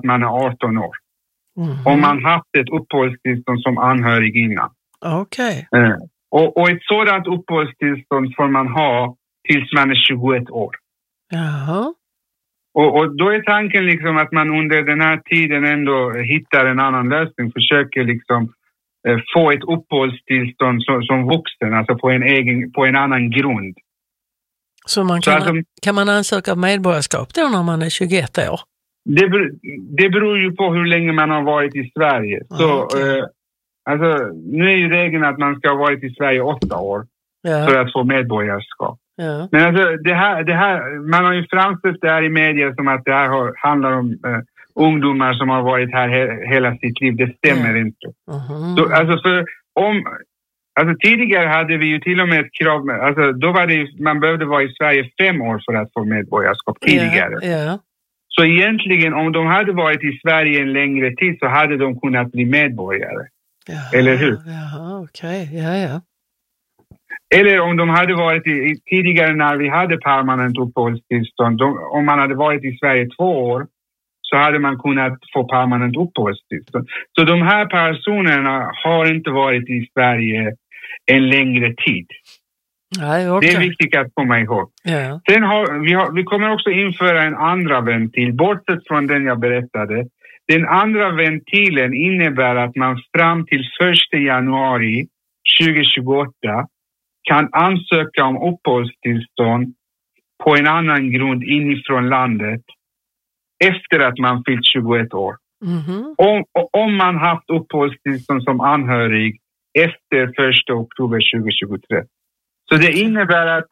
man är 18 år. Om man haft ett uppehållstillstånd som anhörig innan. Okej. Och ett sådant uppehållstillstånd får man ha tills man är 21 år. Jaha. Och då är tanken liksom att man under den här tiden ändå hittar en annan lösning. Försöker liksom få ett uppehållstillstånd som vuxen. Alltså på en annan grund. Så kan man ansöka om medborgarskap då när man är 21 år? Det beror ju på hur länge man har varit i Sverige. Alltså, nu är ju regeln att man ska ha varit i Sverige 8 år för att få medborgarskap. Ja. Men alltså, det här, man har ju framställt det här i media som att det här handlar om ungdomar som har varit här hela sitt liv. Det stämmer inte. Så, alltså tidigare hade vi ju till och med ett krav, alltså då var det, man behövde vara i Sverige 5 år för att få medborgarskap tidigare. Ja. Så egentligen om de hade varit i Sverige en längre tid så hade de kunnat bli medborgare. Jaha, eller hur? Jaha, okej. Ja. Eller om de hade varit tidigare när vi hade permanent uppehållstillstånd. Om man hade varit i Sverige 2 år så hade man kunnat få permanent uppehållstillstånd. Så de här personerna har inte varit i Sverige en längre tid. Nej, okay. Det är viktigt att komma ihåg. Ja. Sen vi kommer också införa en andra ventil, bortsett från den jag berättade. Den andra ventilen innebär att man fram till 1 januari 2028 kan ansöka om uppehållstillstånd på en annan grund inifrån landet efter att man fyllt 21 år. Om man haft uppehållstillstånd som anhörig efter 1 oktober 2023. Så det innebär att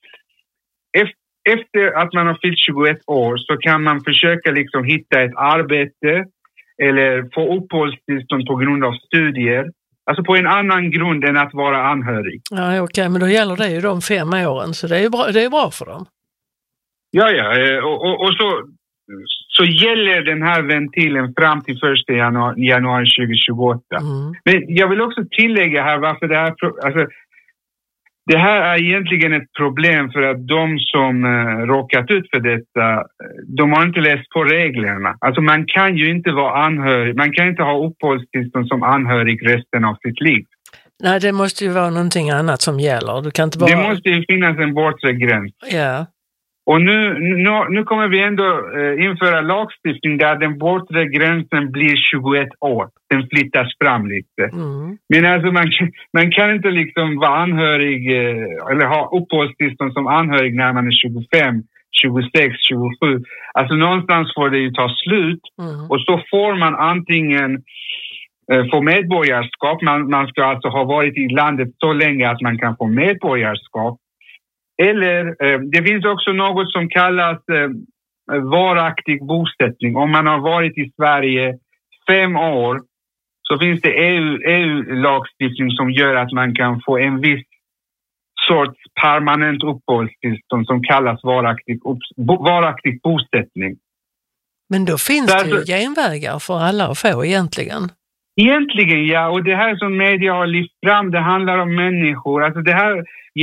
efter att man har fyllt 21 år så kan man försöka liksom hitta ett arbete eller få uppehållstillstånd på grund av studier. Alltså på en annan grund än att vara anhörig. Ja, okej, men då gäller det ju de 5 åren, så det är bra för dem. Ja, och så gäller den här ventilen fram till 1 januari 2028. Men jag vill också tillägga här varför det här... Alltså, det här är egentligen ett problem för att de som råkat ut för detta, de har inte läst på reglerna. Alltså man kan ju inte vara anhörig, man kan inte ha uppehållstillstånd som anhörig resten av sitt liv. Nej, det måste ju vara någonting annat som gäller. Du kan inte bara... Det måste ju finnas en bortre gräns. Ja. Och nu kommer vi ändå införa lagstiftning där den bortre gränsen blir 21 år. Den flyttas fram lite. Men alltså man kan inte liksom vara anhörig eller ha uppehållstillstånd som anhörig när man är 25, 26, 27. Alltså någonstans får det ju ta slut. Och så får man antingen få medborgarskap. Man ska alltså ha varit i landet så länge att man kan få medborgarskap. Eller det finns också något som kallas varaktig bosättning. Om man har varit i Sverige 5 år så finns det EU-lagstiftning som gör att man kan få en viss sorts permanent uppehållstillstånd som kallas varaktig bosättning. Men då finns det ju genvägar för alla att få egentligen. Egentligen ja, och det här som media har lyft fram, det handlar om människor. Alltså det här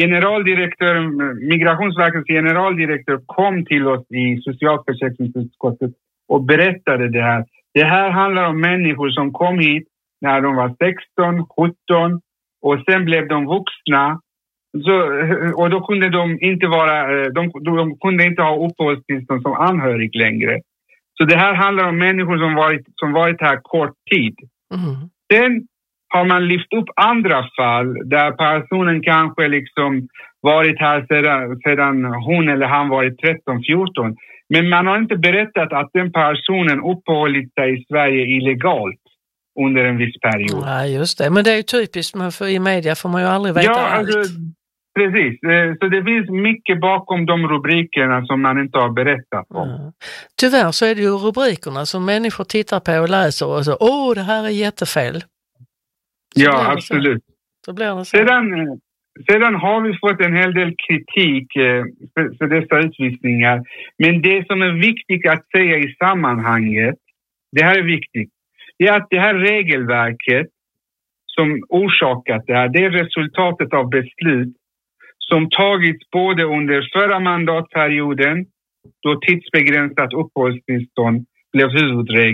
Migrationsverkets generaldirektör kom till oss i socialförsäkringsutskottet och berättade det här. Det här handlar om människor som kom hit när de var 16, 17 och sen blev de vuxna. Och då kunde de inte de kunde inte ha uppehållstillstånd som anhörig längre. Så det här handlar om människor som varit här kort tid. Sen har man lyft upp andra fall där personen kanske liksom varit här sedan hon eller han varit 13-14. Men man har inte berättat att den personen uppehållit sig i Sverige illegalt under en viss period. Ja, just det. Men det är ju typiskt, i media får man ju aldrig veta allt. Alltså, precis. Så det finns mycket bakom de rubrikerna som man inte har berättat om. Ja. Tyvärr så är det ju rubrikerna som människor tittar på och läser och så, det här är jättefel. Ja, absolut. Så blir det så. Sedan har vi fått en hel del kritik för dessa utvisningar. Men det som är viktigt att säga i sammanhanget, det här är viktigt, det är att det här regelverket som orsakat det här, det är resultatet av beslut som tagits både under förra mandatperioden, då tidsbegränsat uppehållstillstånd blev huvudregel,